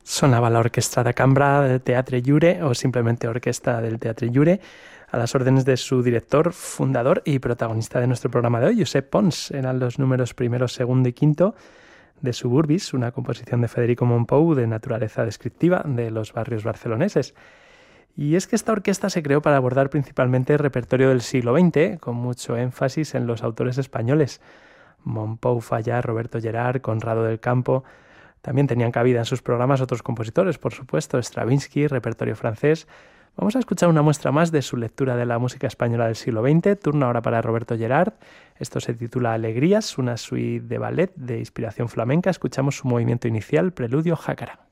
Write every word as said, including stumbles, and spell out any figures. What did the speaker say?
Sonaba la Orquestra da Cambra del Teatre Lliure o simplemente Orquesta del Teatre Lliure a las órdenes de su director, fundador y protagonista de nuestro programa de hoy, Josep Pons. Eran los números primero, segundo y quinto de Suburbis, una composición de Federico Mompou de naturaleza descriptiva de los barrios barceloneses. Y es que esta orquesta se creó para abordar principalmente el repertorio del siglo veinte, con mucho énfasis en los autores españoles. Mompou, Falla, Roberto Gerard, Conrado del Campo. También tenían cabida en sus programas otros compositores, por supuesto, Stravinsky, repertorio francés. Vamos a escuchar una muestra más de su lectura de la música española del siglo veinte. Turno ahora para Roberto Gerard. Esto se titula Alegrías, una suite de ballet de inspiración flamenca. Escuchamos su movimiento inicial, Preludio Jácara.